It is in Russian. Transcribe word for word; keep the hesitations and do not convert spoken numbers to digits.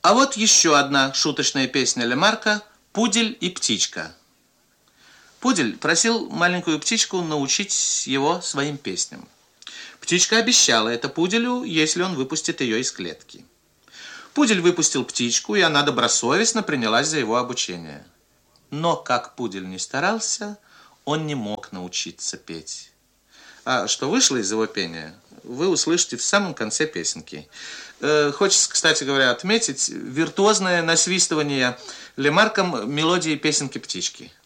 А вот еще одна шуточная песня Лемарка «Пудель и птичка». Пудель просил маленькую птичку научить его своим песням. Птичка обещала это пуделю, если он выпустит ее из клетки. Пудель выпустил птичку, и она добросовестно принялась за его обучение. Но, как пудель не старался, он не мог научиться петь. А что вышло из его пения, вы услышите в самом конце песенки. Э, хочется, кстати говоря, отметить виртуозное насвистывание Лемарком мелодии песенки «Птички».